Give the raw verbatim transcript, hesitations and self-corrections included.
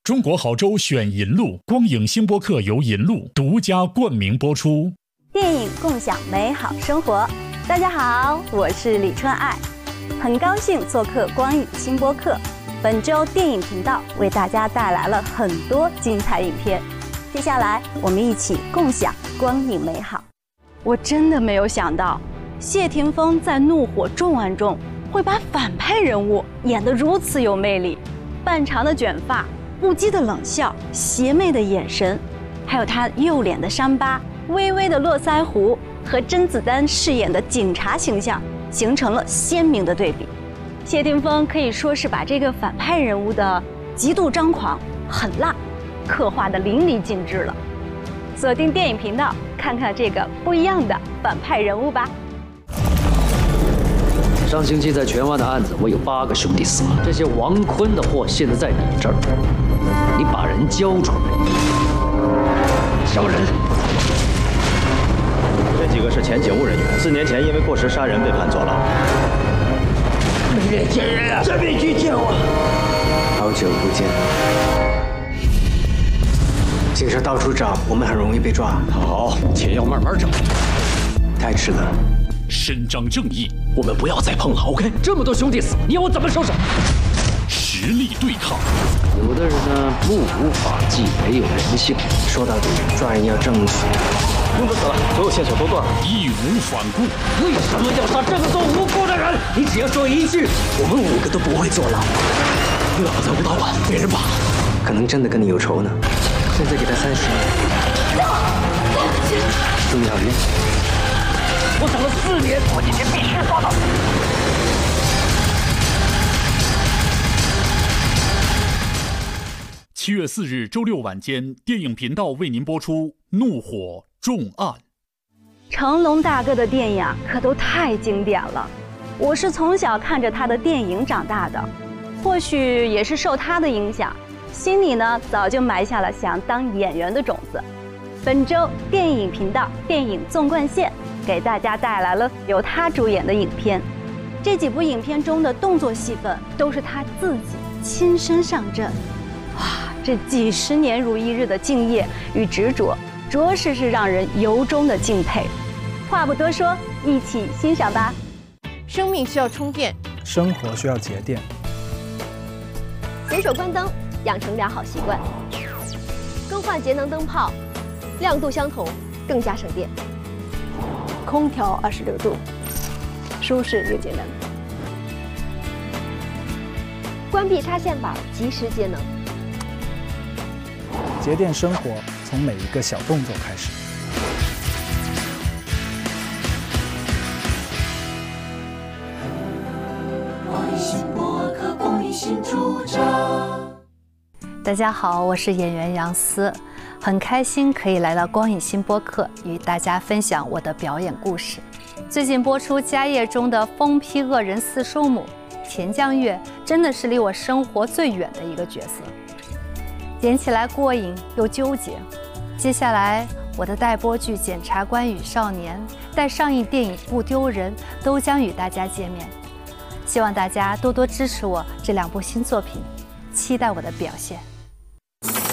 中国好州选银路，光影星播客由银路独家冠名播出。 电影共享美好生活。大家好，我是李春爱，很高兴做客光影星播客。本周电影频道为大家带来了很多精彩影片，接下来我们一起共享光影美好。我真的没有想到，谢霆锋在《怒火重案》中会把反派人物演得如此有魅力，半长的卷发，不羁的冷笑，邪魅的眼神，还有他右脸的伤疤，微微的络腮胡，和甄子丹饰演的警察形象形成了鲜明的对比。谢霆锋可以说是把这个反派人物的极度张狂、狠辣刻画得淋漓尽致了。锁定电影频道，看看这个不一样的反派人物吧。 上星期在荃湾的案子，我有八个兄弟死了。这些王坤的货现在在你这儿，你把人交出来。什么人？ 这几个是前警务人员，四年前因为过失杀人被判坐牢。 没人见人啊！这边去见我。 好久不见。警察到处找，我们很容易被抓。 好，且要慢慢找。 太迟了。 伸张正义， 我们不要再碰了 ，OK？ 这么多兄弟死，你要我怎么收手？ 实力对抗。 有的人呢，目无法纪，没有人性。 说到底，抓人要正义。 公子死了，所有线索都断了， 义无反顾。 为什么要杀这么多无辜的人？ 你只要说一句，我们五个都不会坐牢。 老子不到晚被人绑， 可能真的跟你有仇呢。现在给他三十年。重要人。 我等了四年，我今天必须抓到。 七月四日周六晚间，电影频道为您播出《怒火重案》。 成龙大哥的电影可都太经典了，我是从小看着他的电影长大的，或许也是受他的影响，心里呢早就埋下了想当演员的种子。本周电影频道电影纵贯线给大家带来了由他主演的影片，这几部影片中的动作戏份都是他自己亲身上阵。哇，这几十年如一日的敬业与执着，着实是让人由衷的敬佩。话不多说，一起欣赏吧。 生命需要充电， 生活需要节电。 随手关灯，养成良好习惯。更换节能灯泡，亮度相同，更加省电。空调二十六度，舒适又节能。关闭插线板，及时节能。 节电生活从每一个小动作开始。 大家好，我是演员杨思，很开心可以来到光影新播客，与大家分享我的表演故事。最近播出《家业》中的疯批恶人四叔母钱江月，真的是离我生活最远的一个角色，演起来过瘾又纠结。接下来我的待播剧《检察官与少年》待上映电影《不丢人》都将与大家见面，希望大家多多支持我这两部新作品，期待我的表现。